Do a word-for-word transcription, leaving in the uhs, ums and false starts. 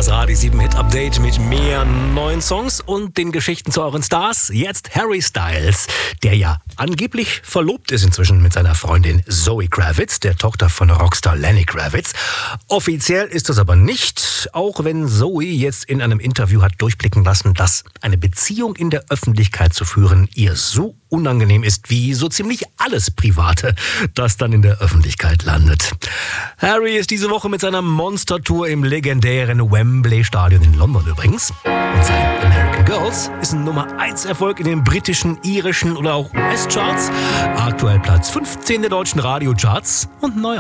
Das Radio sieben Hit Update mit mehr neuen Songs und den Geschichten zu euren Stars. Jetzt Harry Styles, der ja angeblich verlobt ist inzwischen mit seiner Freundin Zoe Kravitz, der Tochter von Rockstar Lenny Kravitz. Offiziell ist das aber nicht, auch wenn Zoe jetzt in einem Interview hat durchblicken lassen, dass eine Beziehung in der Öffentlichkeit zu führen ihr so unangenehm ist wie so ziemlich alles Private, das dann in der Öffentlichkeit landet. Harry ist diese Woche mit seiner Monster-Tour im legendären Wembley-Stadion in London übrigens. Und sein American Girls ist ein Nummer eins Erfolg in den britischen, irischen oder auch U S-Charts. Aktuell Platz fünfzehn der deutschen Radiocharts und neu